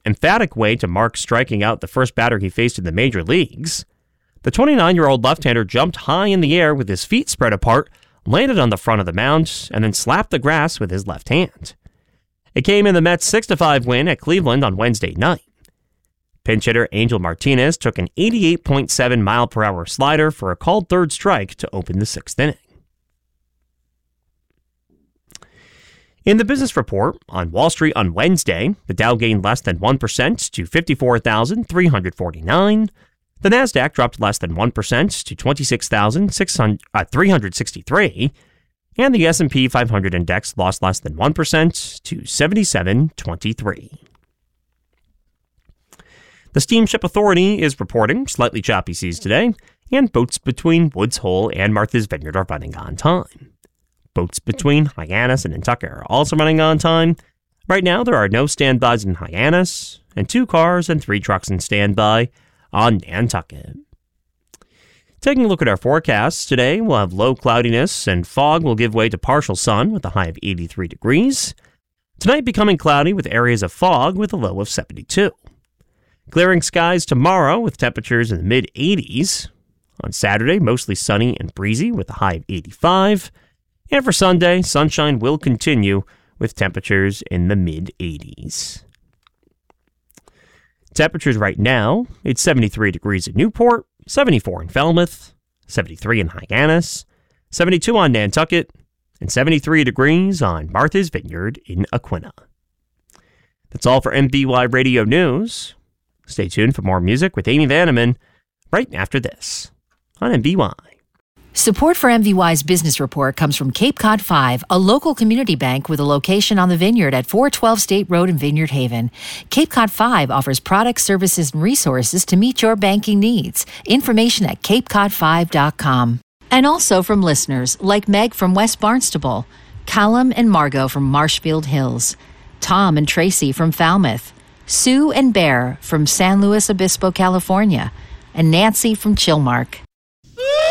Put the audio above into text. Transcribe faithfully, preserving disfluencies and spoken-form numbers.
emphatic way to mark striking out the first batter he faced in the major leagues. The twenty-nine-year-old left-hander jumped high in the air with his feet spread apart, landed on the front of the mound, and then slapped the grass with his left hand. It came in the Mets' six to five win at Cleveland on Wednesday night. Pinch hitter Angel Martinez took an eighty-eight point seven mile per hour slider for a called third strike to open the sixth inning. In the business report on Wall Street on Wednesday, the Dow gained less than one percent to fifty-four thousand three hundred forty-nine. The Nasdaq dropped less than one percent to twenty-six thousand three hundred sixty-three. And the S and P five hundred index lost less than one percent to seventy-seven twenty-three. The Steamship Authority is reporting slightly choppy seas today, and boats between Woods Hole and Martha's Vineyard are running on time. Boats between Hyannis and Nantucket are also running on time. Right now, there are no standbys in Hyannis, and two cars and three trucks in standby on Nantucket. Taking a look at our forecasts today, we'll have low cloudiness and fog will give way to partial sun with a high of eighty-three degrees. Tonight becoming cloudy with areas of fog with a low of seventy-two. Clearing skies tomorrow with temperatures in the mid eighties. On Saturday, mostly sunny and breezy with a high of eighty-five. And for Sunday, sunshine will continue with temperatures in the mid eighties. Temperatures right now, it's seventy-three degrees in Newport, seventy-four in Falmouth, seventy-three in Hyannis, seventy-two on Nantucket, and seventy-three degrees on Martha's Vineyard in Aquinnah. That's all for M V Y Radio News. Stay tuned for more music with Amy Vanneman right after this on M V Y. Support for M V Y's business report comes from Cape Cod five, a local community bank with a location on the Vineyard at four twelve State Road in Vineyard Haven. Cape Cod five offers products, services, and resources to meet your banking needs. Information at cape cod five dot com. And also from listeners like Meg from West Barnstable, Callum and Margot from Marshfield Hills, Tom and Tracy from Falmouth, Sue and Bear from San Luis Obispo, California, and Nancy from Chilmark.